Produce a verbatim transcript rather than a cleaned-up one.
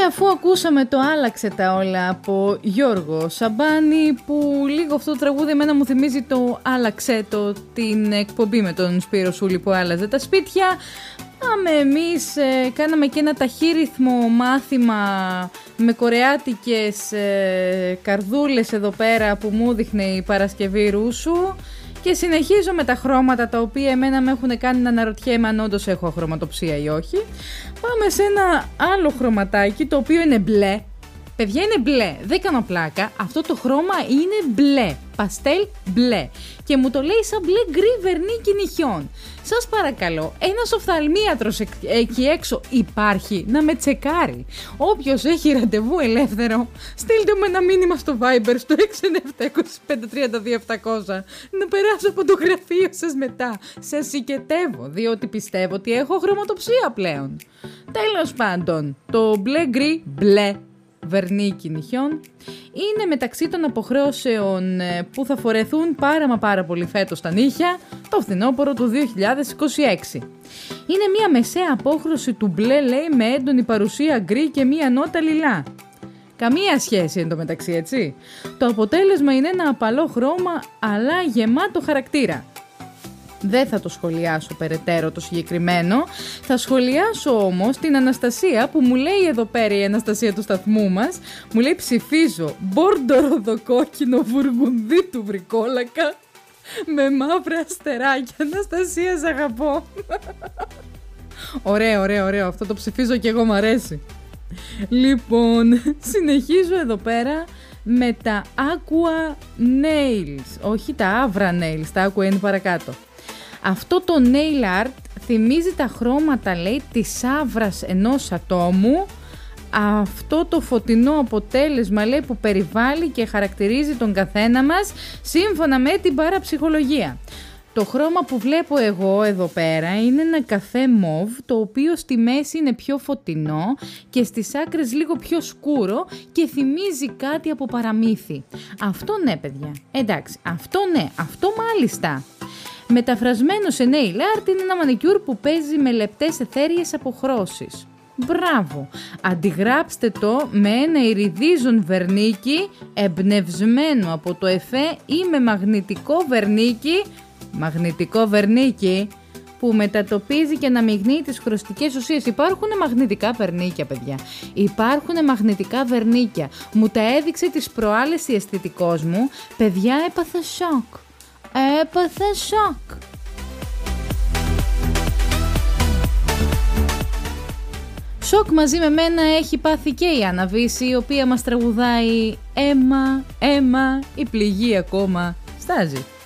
αφού ακούσαμε το «Άλλαξε τα όλα» από Γιώργο Σαμπάνη, που λίγο αυτό το τραγούδι εμένα μου θυμίζει το «Άλλαξε το», την εκπομπή με τον Σπύρο Σούλη που άλλαζε τα σπίτια. Πάμε εμείς, ε, κάναμε και ένα ταχύρυθμο μάθημα με κορεάτικες ε, καρδούλες εδώ πέρα που μου δείχνε η Παρασκευή Ρούσου. Και συνεχίζω με τα χρώματα, τα οποία εμένα με έχουν κάνει να αναρωτιέμαι αν όντως έχω χρωματοψία ή όχι. Πάμε σε ένα άλλο χρωματάκι, το οποίο είναι μπλε. Παιδιά, είναι μπλε, δεν κάνω πλάκα. Αυτό το χρώμα είναι μπλε, παστέλ μπλε. Και μου το λέει σαν μπλε γκρι βερνίκι νυχιών. Σας παρακαλώ, ένας οφθαλμίατρος εκεί έξω υπάρχει να με τσεκάρει. Όποιος έχει ραντεβού ελεύθερο, στείλτε μου ένα μήνυμα στο Viber στο έξι εννιά επτά δύο πέντε τρία δύο επτακόσια να περάσω από το γραφείο σας μετά. Σας συγκετεύω, διότι πιστεύω ότι έχω χρωματοψία πλέον. Τέλος πάντων, το μπλε γκρι μπλε βερνίκι νυχιών είναι μεταξύ των αποχρώσεων που θα φορεθούν πάρα μα πάρα πολύ φέτος στα νύχια το φθινόπωρο του δύο χιλιάδες είκοσι έξι. Είναι μια μεσαία απόχρωση του μπλε, λέει, με έντονη παρουσία γκρι και μια νότα λιλά. Καμία σχέση εν τω μεταξύ, έτσι. Το αποτέλεσμα είναι ένα απαλό χρώμα αλλά γεμάτο χαρακτήρα. Δεν θα το σχολιάσω περαιτέρω το συγκεκριμένο. Θα σχολιάσω όμως την Αναστασία που μου λέει εδώ πέρα, η Αναστασία του σταθμού μας, μου λέει ψηφίζω μπορντοροδοκόκκινο βουργουνδί του βρικόλακα με μαύρα αστεράκια. Αναστασία, σ' αγαπώ. Ωραίο, ωραίο, ωραίο. Αυτό το ψηφίζω και εγώ, μ' αρέσει. Λοιπόν, συνεχίζω εδώ πέρα με τα Aqua Nails. Όχι τα Avra Nails, τα Aqua είναι παρακάτω. Αυτό το nail art θυμίζει τα χρώματα, λέει, της άβρας ενός ατόμου. Αυτό το φωτεινό αποτέλεσμα, λέει, που περιβάλλει και χαρακτηρίζει τον καθένα μας σύμφωνα με την παραψυχολογία. Το χρώμα που βλέπω εγώ εδώ πέρα είναι ένα καφέ μοβ, το οποίο στη μέση είναι πιο φωτεινό και στις άκρες λίγο πιο σκούρο και θυμίζει κάτι από παραμύθι. Αυτό ναι, παιδιά. Εντάξει, αυτό ναι, αυτό μάλιστα. Μεταφρασμένο σε nail art είναι ένα μανικιούρ που παίζει με λεπτές εθέριες αποχρώσεις. Μπράβο! Αντιγράψτε το με ένα ιριδίζον βερνίκι εμπνευσμένο από το εφέ ή με μαγνητικό βερνίκι, μαγνητικό βερνίκι που μετατοπίζει και αναμειγνύει τις χρωστικές ουσίες. Υπάρχουν μαγνητικά βερνίκια, παιδιά. Υπάρχουν μαγνητικά βερνίκια. Μου τα έδειξε τις προάλλες η αισθητικός μου. Παιδιά, έπαθα σοκ. Έπαθα σοκ. Σοκ μαζί με μένα έχει πάθει και η Άννα Βύση, η οποία μας τραγουδάει «Έμα, αίμα, η πληγή ακόμα στάζει».